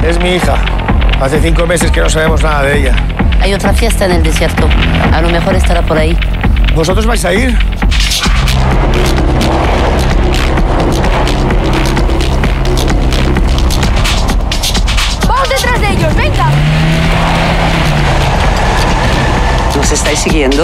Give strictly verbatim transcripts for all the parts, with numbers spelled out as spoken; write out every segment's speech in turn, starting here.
Es mi hija. Hace cinco meses que no sabemos nada de ella. Hay otra fiesta en el desierto. A lo mejor estará por ahí. ¿Vosotros vais a ir? ¡Vamos detrás de ellos! ¡Venga! ¿Nos estáis siguiendo?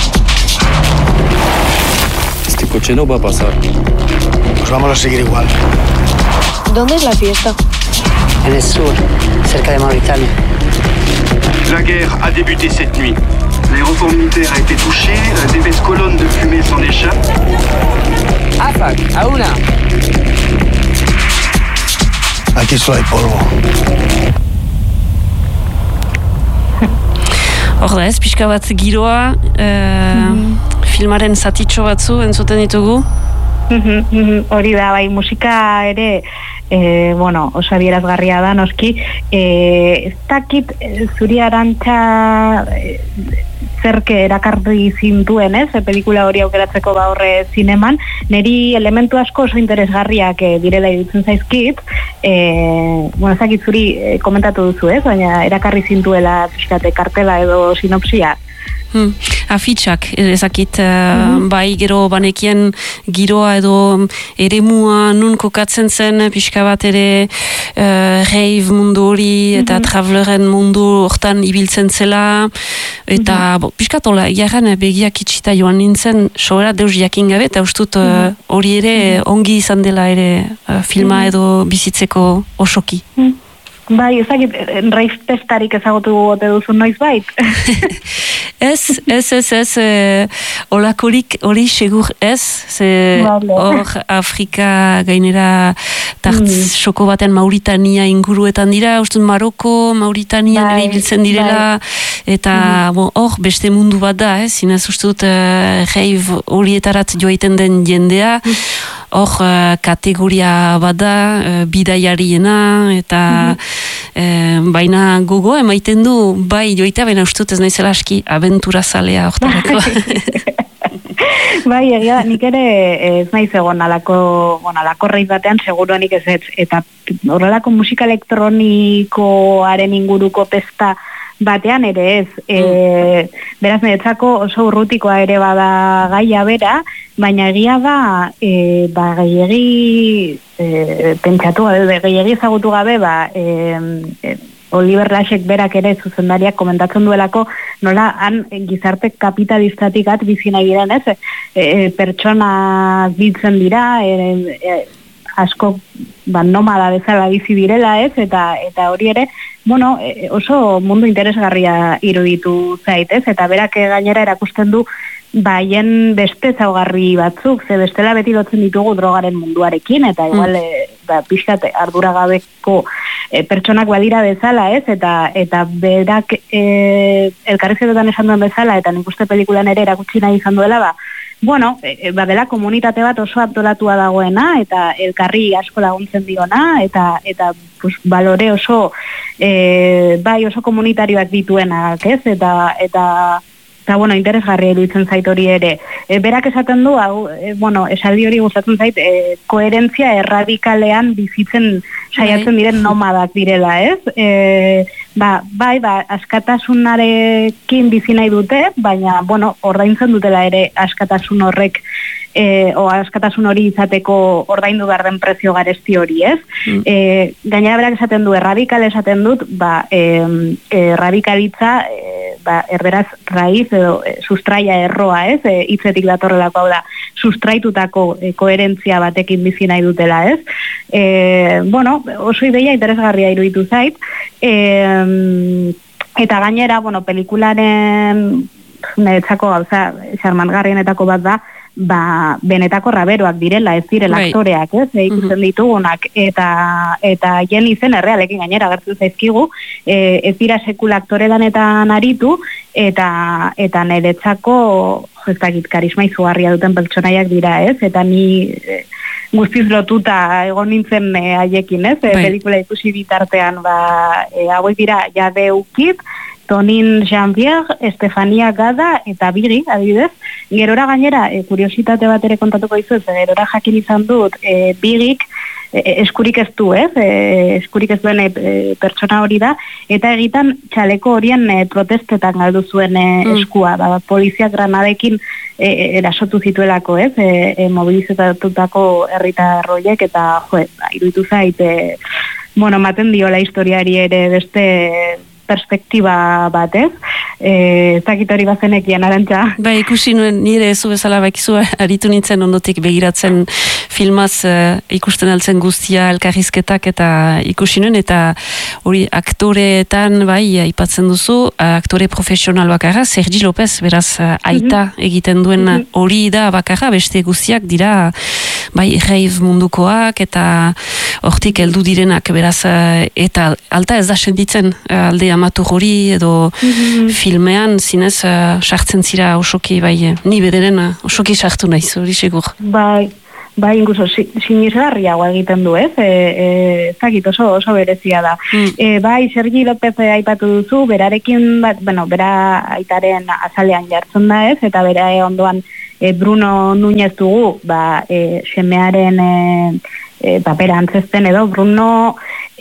Este coche no va a pasar. Pues vamos a seguir igual. ¿Dónde es la fiesta? En el sur, cerca de Mauritania. La guerre a débuté cette nuit. L'aéroport militaire a été touché, d'épaisses colonnes de fumée s'en échappent. ¡Afak! ¡A una! Aquí solo hay polvo. Hor da ez, pixka bat giroa, e, mm-hmm. filmaren zatitxo batzu entzuten ditugu. Hori da, bai, musika ere, e, bueno, oso adierazgarria da, noski, e, ez dakit zuri arantxa e, zerke erakarri zintuen, ez, e, pelikula hori aukeratzeko ba horre zineman, niri elementu asko oso interesgarriak e, direla iruditzen zaizkit, e, bueno, ez dakit zuri e, komentatu duzu, ez, baina erakarri zintuela pixkate kartela edo sinopsia. Hmm. Afitxak, ezakit, uh, mm-hmm. bai gero banekien giroa edo eremua nun kokatzen zen, pixka bat ere uh, rave mundu hori eta mm-hmm. traveleren mundu hortan ibiltzen zela, eta mm-hmm. bo, pixka tola, jarran begiak itxita joan nintzen, sobera deus jakin gabe, eta ustut hori uh, mm-hmm. ere ongi izan dela ere uh, filma mm-hmm. edo bizitzeko osoki. Mm-hmm. Bai, ezagit, rave testarik ezagutu gote duzu noiz bait? Ez, ez, ez, ez, e, olakorik hori segur ez, ze hor Afrika gainera tartz mm. soko baten Mauritania inguruetan dira, ustun Maroko, Mauritania nire ibiltzen direla, bai. Eta hor mm. beste mundu bat da, ez, zinez ustut uh, rave horietarat joaiten den jendea, hor mm. uh, kategoria bat da, uh, bidaiariena, eta mm-hmm. uh, baina gogo emaiten du, bai joitea, baina ustut ez naizela aski abentura zalea hortarako. Bai, egia, nik ere ez naiz egon alako, bueno, alako reiz batean seguruanik ez ez, eta horrelako musika elektronikoaren inguruko pesta batean ere ez. E, beraz, niretzako oso urrutikoa ere bada gaia bera, baina egia da, e, ba, gehiegi e, pentsatu gabe, gehiegi ezagutu gabe, ba, e, e, Oliver Lasek berak ere zuzendariak komentatzen duelako nola han gizarte kapitalistatik at bizi nahi diren, ez? E, e, pertsona biltzen dira, e, e, asko ba, nomada bezala bizi direla, ez? Eta eta hori ere, bueno, e, oso mundu interesgarria iruditu zait, ez? Eta berak gainera erakusten du baien beste zaugarri batzuk, ze bestela beti lotzen ditugu drogaren munduarekin, eta igual mm. e, ba, pixkat arduragabeko e, pertsonak badira bezala, ez? Eta eta berak e, elkarrizketetan esan duen bezala, eta nik uste pelikulan ere erakutsi nahi izan duela, ba, bueno, e, ba, dela komunitate bat oso antolatua dagoena, eta elkarri asko laguntzen diona, eta eta pues, balore oso e, bai oso komunitarioak dituenak, ez? Eta eta eta, bueno, interesgarri iruditzen zait hori ere. E, berak esaten du, hau, e, bueno, esaldi hori gustatzen zait, e, koherentzia erradikalean bizitzen saiatzen diren nomadak direla, ez? E, ba, bai, ba, askatasunarekin bizi nahi dute, baina, bueno, ordaintzen dutela ere askatasun horrek, e, o askatasun hori izateko ordaindu behar den prezio garesti hori, ez? Mm. E, gainera berak esaten du, erradikal esaten dut, ba, e, erradikalitza, e, ba, erderaz raiz edo e, sustraia erroa, ez? E, hitzetik datorrelako, hau da, sustraitutako e, koherentzia batekin bizi nahi dutela, ez? E, bueno, oso ideia interesgarria iruditu zait, e, eta gainera, bueno, pelikularen niretzako gauza xarmangarrienetako bat da, ba, benetako raberoak direla, ez direla right. aktoreak, ez, e, ikusten mm-hmm. ditugunak, eta eta jen izen errealekin gainera agertzen zaizkigu, e, ez dira sekula aktore lanetan aritu, eta eta niretzako ez dakit karisma izugarria duten pertsonaiak dira, ez, eta ni e, guztiz lotuta egon nintzen e, haiekin, ez, e, pelikula ikusi bitartean, ba, e, hauek dira Jade Ukit, Tonin Janvier, Estefania Gada eta Biri, adibidez, gerora gainera, e, kuriositate bat ere kontatuko dizu, gerora jakin izan dut, e, bigik, e, eskurik ez du, ez? E, eskurik ez duen e, pertsona hori da, eta egitan txaleko horien e, protestetan galdu zuen e, mm. eskua, ba, poliziak granadekin e, erasotu zituelako, ez? E, e, mobilizatutako herritar horiek, eta jo, ba, iruditu zait, e, bueno, maten diola historiari ere beste perspektiba bat, ez? Eh, ez dakit hori bazenekian, Arantxa. Ba, ikusi nuen nire zu bezala bakizu aritu nintzen ondotik begiratzen filmaz uh, ikusten altzen guztia elkarrizketak eta ikusi nuen, eta hori aktoreetan, bai, aipatzen duzu, aktore profesional bakarra, Sergi López, beraz, uh, aita mm-hmm. egiten duen hori mm-hmm. da bakarra, beste guztiak dira, bai, rave mundukoak, eta hortik heldu direnak, beraz, uh, eta alta ez da sentitzen uh, alde amatur hori, edo mm-hmm. filmean, zinez, uh, sartzen zira osoki, bai, ni bederen uh, osoki sartu naiz, hori segur. Bai, bai, inguso, sinizgarriagoa egiten du, ez? E, e, zakit oso, oso berezia da. Mm. E, bai, Sergi López aipatu duzu, berarekin, bat, bueno, bera aitaren azalean jartzen da, ez? Eta bera e, ondoan e, Bruno Núñez dugu, ba, e, semearen e, e, papera antzesten edo, Bruno,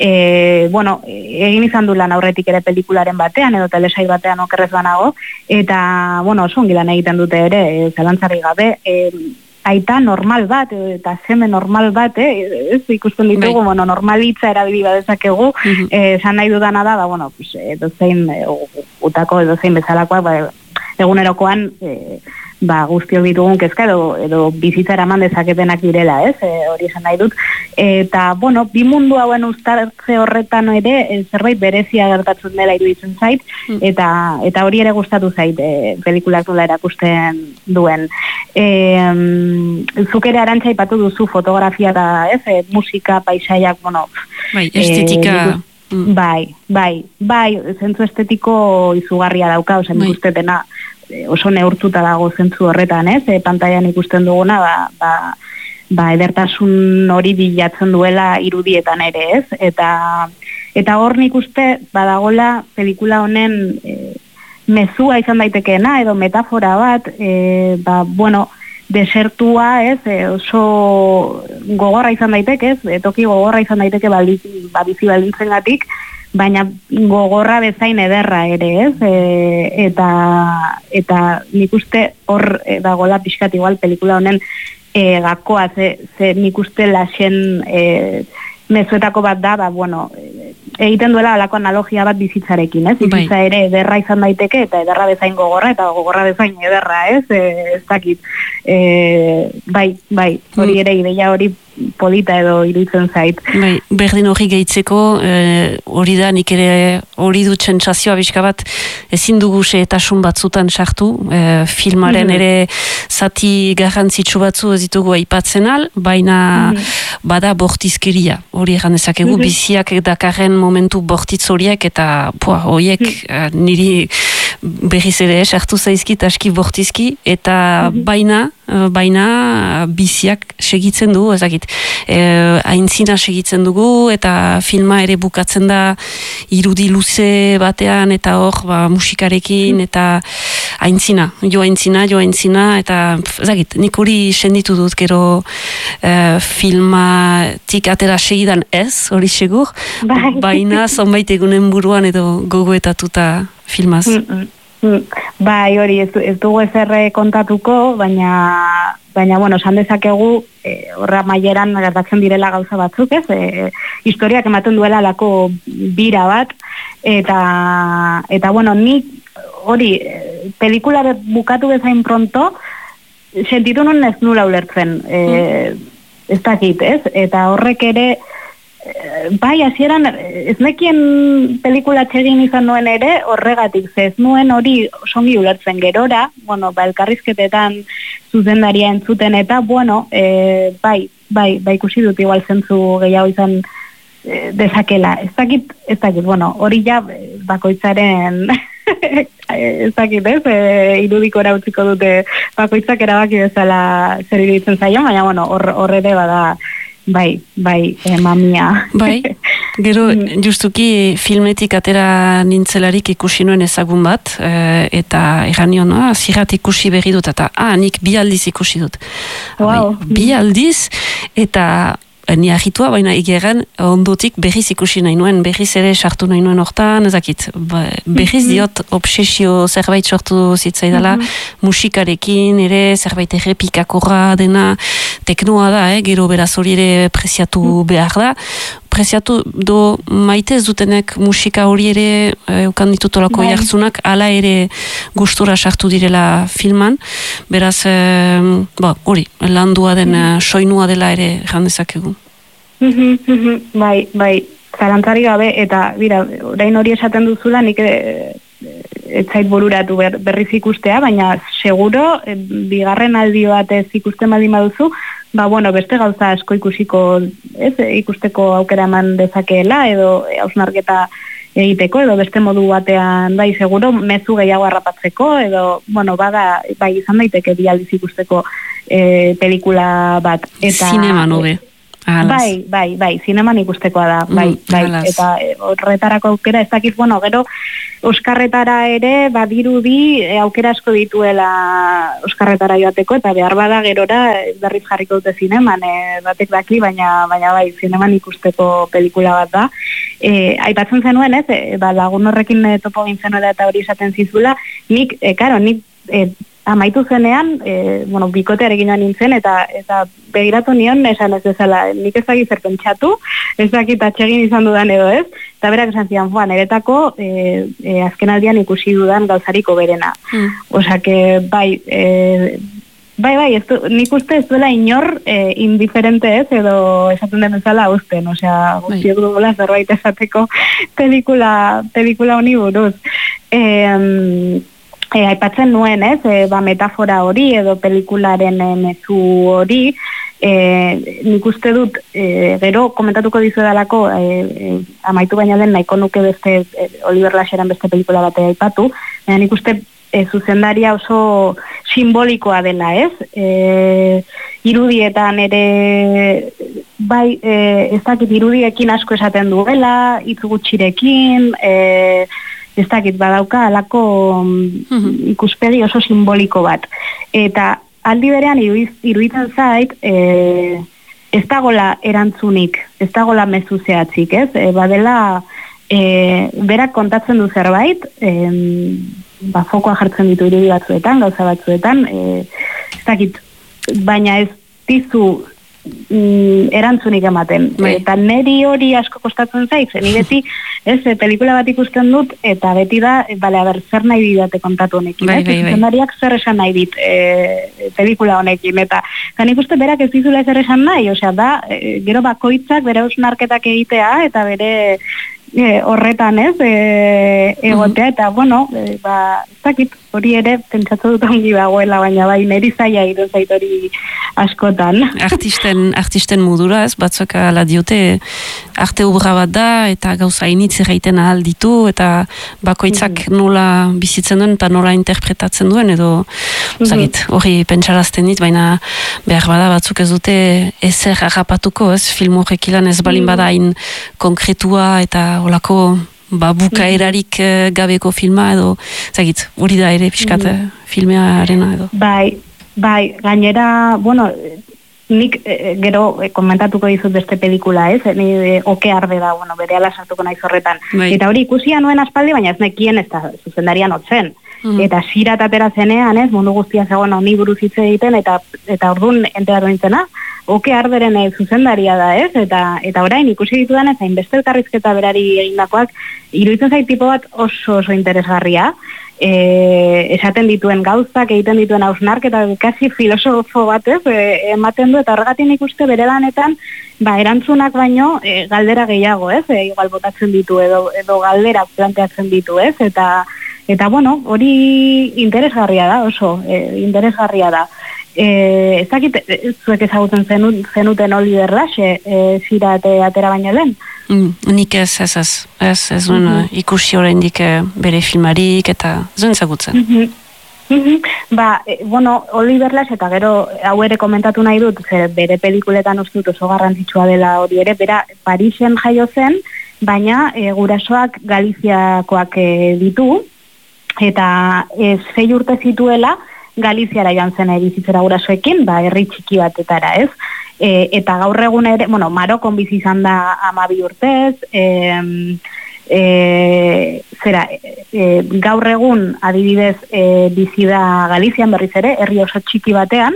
e, bueno, egin izan du lan aurretik ere pelikularen batean, edo telesail batean okerrez banago, eta, bueno, oso ongi lan egiten dute ere, e, zalantzari gabe, e, aita normal bat, eta seme normal bat, eh? Ez ikusten ditugu, bueno, normalitza erabili badezakegu, mm-hmm. eh, esan nahi dudana da, ba, bueno, pues, edo zein, eh, utako edo zein bezalakoa, ba, egunerokoan, eh, ba, guztiok ditugun kezka edo, edo bizitza eraman dezaketenak direla, ez? E, hori esan nahi dut. Eta, bueno, bi mundu hauen uztartze horretan ere, e, zerbait berezia gertatzen dela iruditzen zait, mm. eta eta hori ere gustatu zait, e, pelikulak nola erakusten duen. E, zuk ere Arantxa aipatu duzu fotografia da, ez? E, musika, paisaiak, bueno... Bai, estetika... E, bai, bai, bai, zentzu estetiko izugarria dauka, ozen bai. Ikustepena... oso neurtuta dago zentzu horretan, ez? E, pantailan ikusten duguna, ba, ba, ba edertasun hori bilatzen duela irudietan ere, ez? Eta eta hor nik uste badagola pelikula honen e, mezua izan daitekeena edo metafora bat, e, ba, bueno, desertua, ez? E, oso gogorra izan daiteke, ez? E, toki gogorra izan daiteke baldizi, ba, bizi baldintzengatik, baina gogorra bezain ederra ere, ez? E, eta eta nik uste hor e, dagoela pixkat igual pelikula honen e, gakoa, ze, ze nik uste lasen e, mezuetako bat da, ba, bueno, e, egiten duela alako analogia bat bizitzarekin, ez? Bizitza bai. Ere ederra izan daiteke, eta ederra bezain gogorra, eta gogorra bezain ederra, ez? E, ez dakit. E, bai, bai, hori ere ideia hori polita edo iruditzen zait. Bai, berdin hori gehitzeko, hori e, da, nik ere hori dut sentsazioa bizka bat, ezin dugu xehetasun batzutan sartu, e, filmaren mm-hmm. ere zati garrantzitsu batzu ez ditugu aipatzen al, baina mm-hmm. bada bortizkeria, hori egan dezakegu, mm-hmm. biziak dakarren momentu bortitz horiek, eta poa, horiek mm-hmm. niri berriz ere sartu zaizkit aski bortizki, eta mm-hmm. baina, baina biziak segitzen du, ezakit, e, aintzina segitzen dugu, eta filma ere bukatzen da irudi luze batean, eta hor, ba, musikarekin, eta aintzina, jo aintzina, jo aintzina, eta ezakit, nik hori senditu dut, gero e, filmatik atera segidan ez, hori segur, bai. Baina zonbait egunen buruan edo gogoetatuta filmaz. Mm-mm. Mm, bai, hori, ez, ez dugu ezerre kontatuko, baina, baina bueno, esan dezakegu, e, horra maieran gertatzen direla gauza batzuk, ez? E, historiak ematen duela lako bira bat, eta, eta bueno, nik hori, pelikula bukatu bezain pronto, sentitu nun ez nula ulertzen, e, mm. ez dakit, ez? Eta horrek ere, bai, hasieran ez nekien pelikula txegin izan nuen ere, horregatik, ez nuen hori songi ulertzen gerora, bueno, ba, elkarrizketetan zuzendaria entzuten, eta, bueno, e, bai, bai, bai ikusi dut igual zentzu gehiago izan e, dezakela. Ez dakit, ez dakit, bueno, hori ja bakoitzaren, ez dakit, ez, e, irudikora utziko dute bakoitzak erabaki bezala zer iruditzen zaion, baina, bueno, horre hor ere bada, bai, bai, eh, mamia. Bai, Gero, mm. justuki filmetik atera nintzelarik ikusi nuen ezagun bat, e, eta eranion, ah, zirat ikusi berri dut, eta ah, nik bi aldiz ikusi dut. Wow. Abai, bi aldiz, eta ni agitua, baina egeran ondotik berriz ikusi nahi nuen, berriz ere sartu nahi nuen hortan, ezakit, berriz diot obsesio zerbait sortu zitzaidala, mm-hmm. musikarekin ere, zerbait errepikakorra dena, teknoa da, eh? Gero beraz hori ere preziatu mm. behar da, preziatu do maite ez dutenek musika hori ere eukan ditutolako bai. Jartzunak, ala ere gustura sartu direla filman, beraz, eh, ba, hori, landua den, mm. soinua dela ere jandezakegu. Bai, bai, zalantzari gabe, eta bira, orain hori esaten duzula, nik e, ez zait bururatu ber, berriz ikustea, baina seguro, e, bigarren aldi batez ikusten baldin baduzu, ba, bueno, beste gauza asko ikusiko, ez, ikusteko aukera eman dezakeela, edo hausnarketa egiteko, edo beste modu batean, bai, seguro, mezu gehiago harrapatzeko, edo, bueno, bada, bai, izan daiteke bi aldiz ikusteko e, pelikula bat. Eta, Zinema nobe. Alas. Bai, bai, bai, zineman ikustekoa da, bai, mm, bai, alas. Eta horretarako aukera, ez dakit, bueno, gero, Oskarretara ere, badirudi, aukera asko dituela Oskarretara joateko, eta behar bada gerora, berriz jarriko dute zineman, e, batek daki, baina, baina bai, zineman ikusteko pelikula bat da. E, aipatzen zenuen, ez, e, ba, lagun horrekin e, topo gintzen eta hori esaten zizula, nik, e, karo, nik, e, amaitu zenean, e, bueno, bikotearekin nintzen, eta eta begiratu nion, esan ez bezala, nik ez dakit zer pentsatu, ez dakit atxegin izan dudan edo ez, eta berak esan zidan, fuan, eretako e, e, azken aldian ikusi dudan gauzariko berena. Mm. Osa, que, bai, e, bai, bai, ez du, nik uste ez duela inor e, indiferente ez, edo esaten den bezala usten, osea, guztiok dugula zerbait esateko pelikula, pelikula honi buruz. E, E, aipatzen nuen, ez, e, ba, metafora hori edo pelikularen e, mezu hori, e, nik uste dut, e, gero komentatuko dizudalako, e, e, amaitu baina den nahiko nuke beste, e, Oliver Lascheran beste pelikula batea aipatu, baina nik uste e, zuzendaria oso simbolikoa dela, ez, e, irudietan ere, bai, e, ez dakit irudiekin asko esaten duela, hitz gutxirekin, e, ez dakit badauka alako mm-hmm. ikuspegi oso simboliko bat. Eta aldi berean iruditzen zait, e, ez dagola erantzunik, ez dagola mezu zehatzik, ez? E, badela, e, berak kontatzen du zerbait, e, ba, fokoa jartzen ditu irudi batzuetan, gauza batzuetan, e, ez dakit, baina ez dizu mm, erantzunik ematen. Bai. Eta neri hori asko kostatzen zait, ni beti, ez, pelikula bat ikusten dut, eta beti da, bale, a ber, zer nahi didate kontatu honekin, bai, bai, bai. Zuzendariak zer esan nahi dit e, pelikula honekin, eta kan ikuste berak ez dizula zer esan nahi, osea, da, e, gero bakoitzak bere osnarketak egitea, eta bere e, horretan, ez, e, egotea, eta, bueno, e, ba, ez dakit, hori ere, pentsatu dut ongi dagoela, baina bai, neri zaila iru zait hori askotan. Artisten, artisten modura, ez, batzuk ala diote, arte obra bat da, eta gauza initz erraiten ahal ditu, eta bakoitzak mm-hmm. nola bizitzen duen, eta nola interpretatzen duen, edo, zagit, hori pentsarazten dit, baina behar bada batzuk ez dute ezer harrapatuko, ez, film horrek ilan ez balin bada hain konkretua, eta olako ba, bukaerarik mm. gabeko filma edo, zagit, hori da ere pixkat mm. filmearena edo. Bai, bai, gainera, bueno, nik e, gero e, komentatuko dizut beste pelikula, ez? Ni e, oke arde da, bueno, bere ala sartuko naiz horretan. Bai. Eta hori ikusia nuen aspaldi, baina ez nekien ez da zuzendarian otzen. Mm. Eta sirat atera zenean, ez, mundu guztia zegoen honi buruz hitz egiten, eta eta orduan enteratu nintzena, oke arderen e, zuzendaria da, ez? Eta eta orain ikusi ditudan ez, hainbeste elkarrizketa berari egindakoak, iruditzen zait tipo bat oso oso interesgarria, e, esaten dituen gauzak, egiten dituen hausnarketa, kasi filosofo bat, ez, e, ematen du, eta horregatik ikuste bere lanetan, ba, erantzunak baino, e, galdera gehiago, ez? E, igual botatzen ditu, edo, edo galdera planteatzen ditu, ez? Eta Eta, bueno, hori interesgarria da, oso, e, interesgarria da. E, ez dakit, zuek ezagutzen zenut, zenuten Oliver Lasche, e, zirate atera baino lehen? Mm, nik ez, ez, ez, ez, ez duen mm-hmm. ikusi oraindik bere filmarik, eta zuen ezagutzen. Mm-hmm. Mm-hmm. Ba, e, bueno, Oliver Lasche, eta gero hau ere komentatu nahi dut, zer bere pelikuletan uste dut oso garrantzitsua dela hori ere, bera Parisen jaio zen, baina e, gurasoak Galiziakoak e, ditu, eta e, sei urte zituela Galiziara joan zen bizitzera gurasoekin, ba, herri txiki batetara, ez? E, eta gaur egun ere, bueno, Marokon bizi izan da hamabi urtez, e, e, zera, e, gaur egun adibidez e, bizi da Galizian berriz ere, herri oso txiki batean,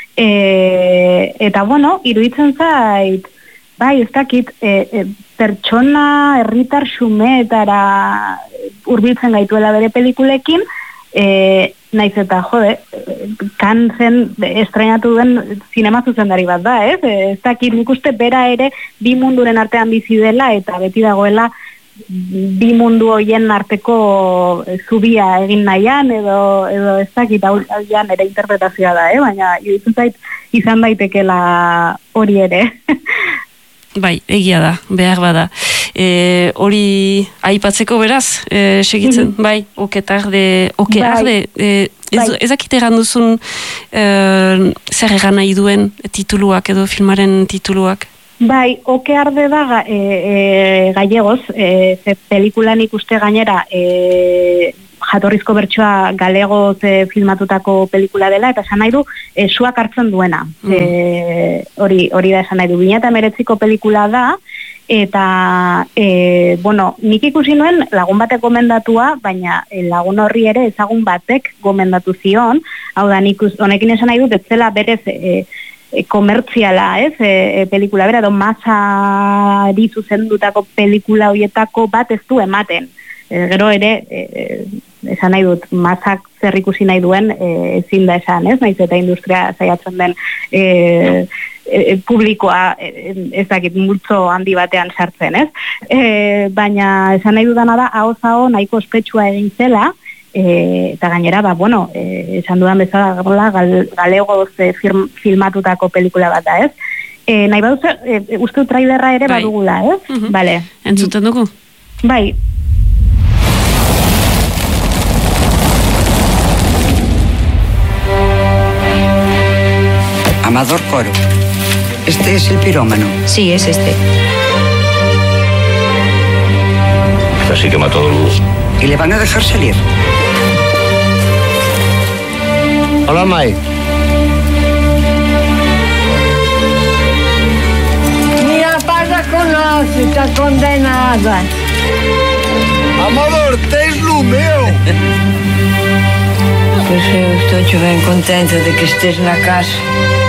e, eta bueno, iruditzen zait, bai, ez dakit, e, e, pertsona herritar xumeetara hurbiltzen gaituela bere pelikulekin, e, naiz eta, jode, kan zen estrenatu duen zinema zuzendari bat da, ez? Ez dakit, nik uste bera ere bi munduren artean bizi dela eta beti dagoela bi mundu hoien arteko zubia egin nahian edo, edo ez dakit, hau jan ere interpretazioa da, eh? Baina iruditzen zait izan daitekela hori ere. Bai, egia da, behar bada. E, hori aipatzeko beraz, e, segitzen, mm-hmm. bai, oketarde, okearde, e, ez, bai. Ezakit egan duzun e, zer egan nahi duen tituluak edo filmaren tituluak? Bai, okearde da e, e, gallegoz, e, ze pelikulan ikuste gainera e, jatorrizko bertsoa galegoz e, filmatutako pelikula dela, eta esan nahi du e, suak hartzen duena. Mm. E, hori, hori da esan nahi du. Bina eta meretziko pelikula da, eta e, bueno, nik ikusi nuen lagun batek gomendatua, baina e, lagun horri ere ezagun batek gomendatu zion, hau da, nik honekin esan nahi dut, ez zela berez e, e, komertziala, ez, e, e, pelikula bera, edo masari zuzendutako pelikula horietako bat ez du ematen. E, gero ere, e, esan nahi dut, masak zer ikusi nahi duen e, ezin da esan, ez, naiz eta industria saiatzen den e, e, publikoa e, ez dakit multzo handi batean sartzen, ez? E, baina esan nahi dudana da, ahoz aho nahiko ospetsua egin zela, e, eta gainera, ba, bueno, e, esan dudan bezala gal, galegoz e, firm, filmatutako pelikula bat da, ez? E, nahi baduzu, e, uste trailerra ere bai. Badugula, ez? Uh-huh. Vale. Entzuten dugu? Bai. Amador Coro. ¿Este es el pirómano? Sí, es este. Así que mató a Luz. ¿Y le van a dejar salir? Hola, Mai. Mi papá la conoce, está condenada. Amador, tens lo meu. Pues eu estou ben contenta de que estés na casa.